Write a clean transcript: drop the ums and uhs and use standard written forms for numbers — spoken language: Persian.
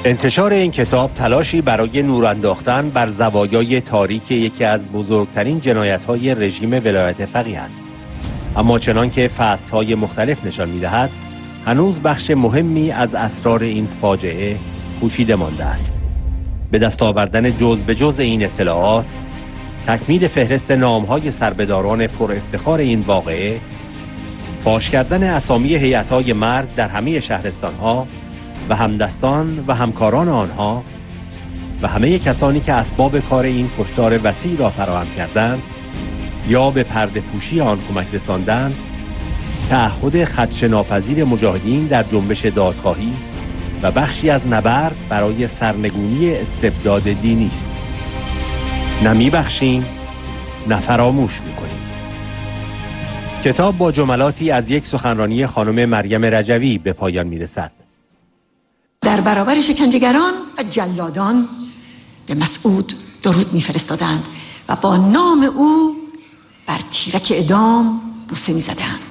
انتشار این کتاب تلاشی برای نور انداختن بر زوایای تاریک یکی از بزرگترین جنایت‌های رژیم ولایت فقیه است. اما چنان که فصل‌های مختلف نشان می‌دهد، هنوز بخش مهمی از اسرار این فاجعه پوشیده مانده است. به دست آوردن جز به جز این اطلاعات، تکمیل فهرست نام‌های سربداران پر افتخار این واقعه، فاش کردن اسامی هیئت‌های مرگ در همه شهرستان‌ها و همدستان و همکاران آنها و همه کسانی که اسباب کار این کشتار وسیع را فراهم کردند یا به پرده پوشی آن کمک رساندند، تعهد خدشه‌ناپذیر مجاهدین در جنبش دادخواهی و بخشی از نبرد برای سرنگونی استبداد دینی است. نه می‌بخشیم، نه فراموش می‌کنیم. کتاب با جملاتی از یک سخنرانی خانم مریم رجوی به پایان می‌رسد. در برابر شکنجهگران و جلادان به مسعود درود می‌فرستادند و با نام او بر تیرک اعدام بوسه می‌زدند.